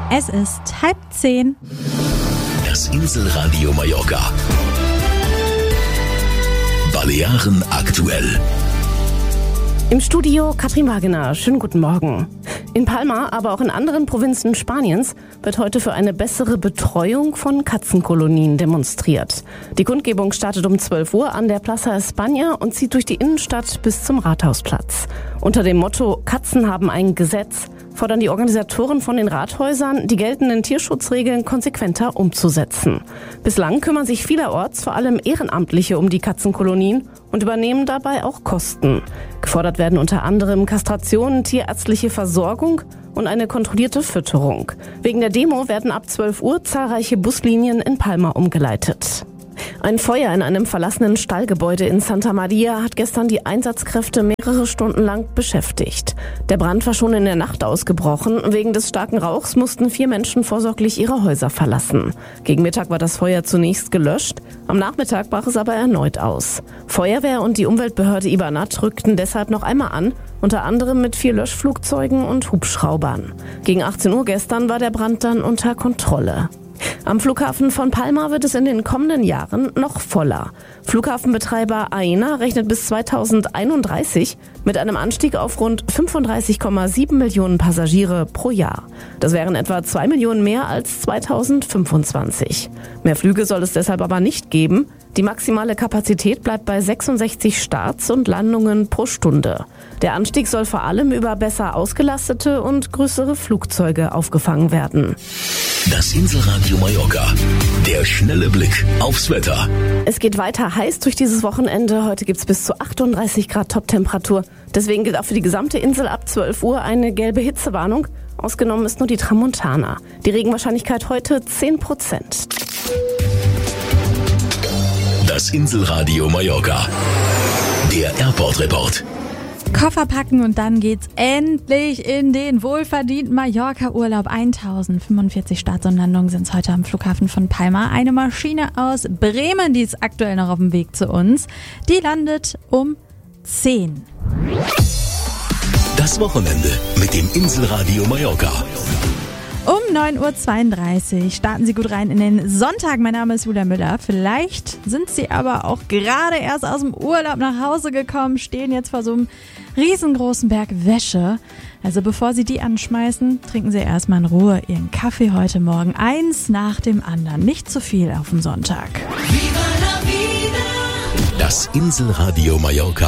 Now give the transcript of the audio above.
Es ist 9:30. Das Inselradio Mallorca. Balearen aktuell. Im Studio Katrin Wagener. Schönen guten Morgen. In Palma, aber auch in anderen Provinzen Spaniens wird heute für eine bessere Betreuung von Katzenkolonien demonstriert. Die Kundgebung startet um 12 Uhr an der Plaza España und zieht durch die Innenstadt bis zum Rathausplatz. Unter dem Motto Katzen haben ein Gesetz fordern die Organisatoren von den Rathäusern, die geltenden Tierschutzregeln konsequenter umzusetzen. Bislang kümmern sich vielerorts vor allem Ehrenamtliche um die Katzenkolonien und übernehmen dabei auch Kosten. Gefordert werden unter anderem Kastration, tierärztliche Versorgung und eine kontrollierte Fütterung. Wegen der Demo werden ab 12 Uhr zahlreiche Buslinien in Palma umgeleitet. Ein Feuer in einem verlassenen Stallgebäude in Santa Maria hat gestern die Einsatzkräfte mehrere Stunden lang beschäftigt. Der Brand war schon in der Nacht ausgebrochen. Wegen des starken Rauchs mussten 4 Menschen vorsorglich ihre Häuser verlassen. Gegen Mittag war das Feuer zunächst gelöscht. Am Nachmittag brach es aber erneut aus. Feuerwehr und die Umweltbehörde Ibanat rückten deshalb noch einmal an, unter anderem mit 4 Löschflugzeugen und Hubschraubern. Gegen 18 Uhr gestern war der Brand dann unter Kontrolle. Am Flughafen von Palma wird es in den kommenden Jahren noch voller. Flughafenbetreiber Aena rechnet bis 2031 mit einem Anstieg auf rund 35,7 Millionen Passagiere pro Jahr. Das wären etwa 2 Millionen mehr als 2025. Mehr Flüge soll es deshalb aber nicht geben. Die maximale Kapazität bleibt bei 66 Starts und Landungen pro Stunde. Der Anstieg soll vor allem über besser ausgelastete und größere Flugzeuge aufgefangen werden. Das Inselradio Mallorca. Der schnelle Blick aufs Wetter. Es geht weiter heiß durch dieses Wochenende. Heute gibt's bis zu 38 Grad Toptemperatur. Deswegen gilt auch für die gesamte Insel ab 12 Uhr eine gelbe Hitzewarnung. Ausgenommen ist nur die Tramontana. Die Regenwahrscheinlichkeit heute 10%. Das Inselradio Mallorca. Der Airport-Report. Koffer packen und dann geht's endlich in den wohlverdienten Mallorca-Urlaub. 1045 Starts und Landungen sind es heute am Flughafen von Palma. Eine Maschine aus Bremen, die ist aktuell noch auf dem Weg zu uns. Die landet um 10. Das Wochenende mit dem Inselradio Mallorca. Um 9:32 Uhr starten Sie gut rein in den Sonntag. Mein Name ist Julia Müller. Vielleicht sind Sie aber auch gerade erst aus dem Urlaub nach Hause gekommen, stehen jetzt vor so einem riesengroßen Berg Wäsche. Also bevor Sie die anschmeißen, trinken Sie erstmal in Ruhe Ihren Kaffee heute Morgen. Eins nach dem anderen. Nicht zu viel auf dem Sonntag. Das Inselradio Mallorca